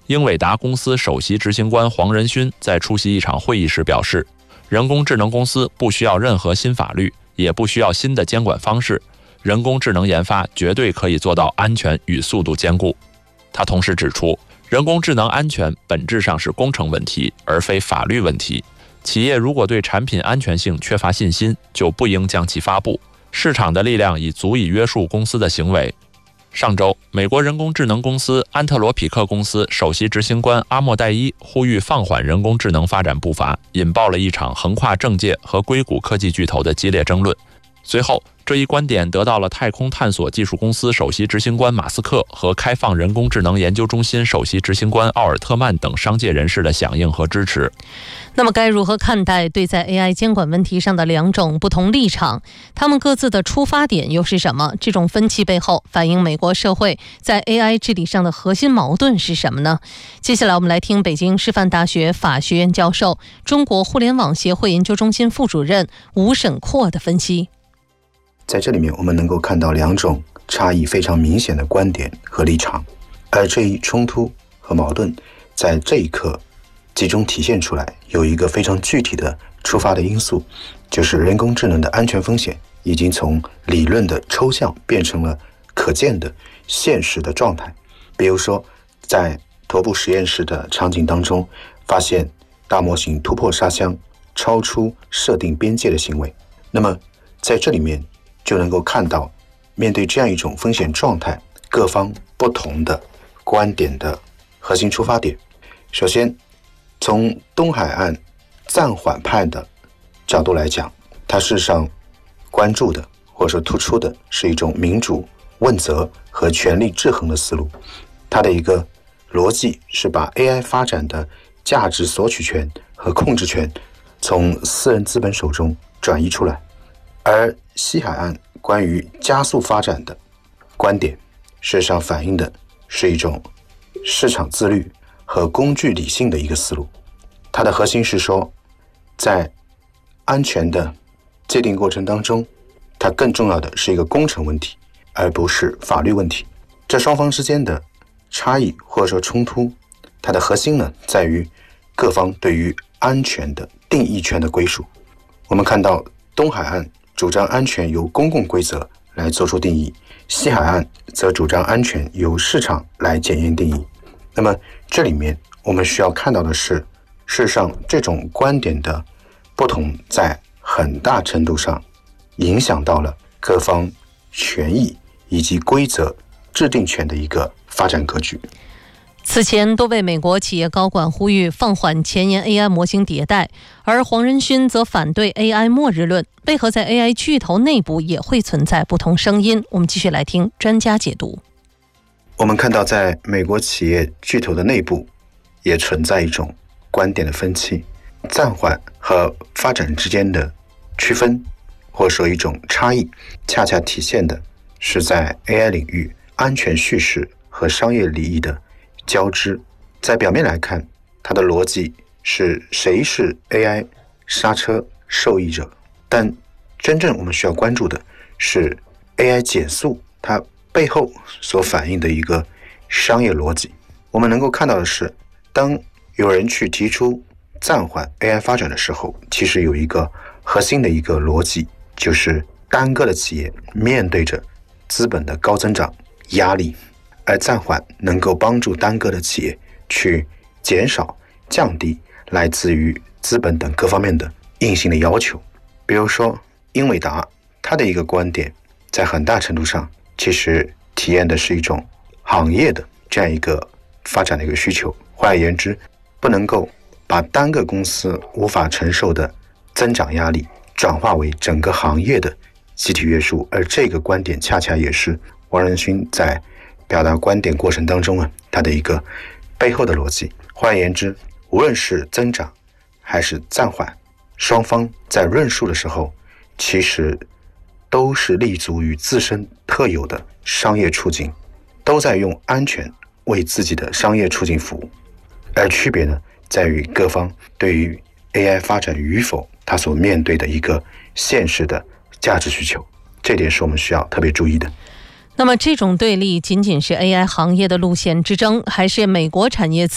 英伟达公司首席执行官黄仁勋在出席一场会议时表示，人工智能公司不需要任何新法律，也不需要新的监管方式，人工智能研发绝对可以做到安全与速度兼顾。他同时指出，人工智能安全本质上是工程问题，而非法律问题。企业如果对产品安全性缺乏信心，就不应将其发布。市场的力量已足以约束公司的行为。上周，美国人工智能公司安特罗匹克公司首席执行官阿莫代伊呼吁放缓人工智能发展步伐，引爆了一场横跨政界和硅谷科技巨头的激烈争论。随后，这一观点得到了太空探索技术公司首席执行官马斯克和开放人工智能研究中心首席执行官奥尔特曼等商界人士的响应和支持。 那么该如何看待对在 AI 监管问题上的两种不同立场？他们各自的出发点又是什么？这种分歧背后反映美国社会在 AI 治理上的核心矛盾是什么呢？接下来我们来听北京师范大学法学院教授、中国互联网协会研究中心副主任吴沈阔的分析。 在这里面我们能够看到两种差异非常明显的观点和立场，而这一冲突和矛盾在这一刻集中体现出来，有一个非常具体的出发的因素，就是人工智能的安全风险已经从理论的抽象变成了可见的现实的状态。比如说在头部实验室的场景当中，发现大模型突破沙箱，超出设定边界的行为。那么在这里面就能够看到，面对这样一种风险状态，各方不同的观点的核心出发点。首先，从东海岸暂缓派的角度来讲，它事实上关注的或者说突出的是一种民主问责和权力制衡的思路。它的一个逻辑是把 AI 发展的价值索取权和控制权从私人资本手中转移出来。而西海岸关于加速发展的观点，事实上反映的是一种市场自律和工具理性的一个思路。它的核心是说，在安全的界定过程当中，它更重要的是一个工程问题，而不是法律问题。这双方之间的差异或者说冲突，它的核心呢，在于各方对于安全的定义权的归属。我们看到东海岸主张安全由公共规则来做出定义，西海岸则主张安全由市场来检验定义。那么这里面我们需要看到的是，事实上这种观点的不同在很大程度上影响到了各方权益以及规则制定权的一个发展格局。 此前，多位美国企业高管呼吁放缓前沿 AI 模型迭代，而黄仁勋则反对 AI 末日论。为何在 AI 巨头内部也会存在不同声音？我们继续来听专家解读。 我们看到，在美国企业巨头的内部也存在一种观点的分歧，暂缓和发展之间的区分，或者说一种差异，恰恰体现的是在 AI 领域安全叙事和商业利益的交织。在表面来看，它的逻辑是谁是 AI 刹车受益者，但真正我们需要关注的是 AI 减速它背后所反映的一个商业逻辑。我们能够看到的是，当有人去提出暂缓 AI 发展的时候，其实有一个核心的一个逻辑，就是单个的企业面对着资本的高增长压力，而暂缓能够帮助单个的企业去减少降低来自于资本等各方面的硬性的要求。比如说英伟达，它的一个观点在很大程度上其实体验的是一种行业的这样一个发展的一个需求。换而言之，不能够把单个公司无法承受的增长压力转化为整个行业的集体约束，而这个观点恰恰也是黄仁勋在表达观点过程当中他的一个背后的逻辑。换而言之，无论是增长还是暂缓，双方在论述的时候其实都是立足于自身特有的商业处境，都在用安全为自己的商业处境服务。而区别呢，在于各方对于 AI 发展与否它所面对的一个现实的价值需求，这点是我们需要特别注意的。 那么这种对立仅仅是 AI 行业的路线之争，还是美国产业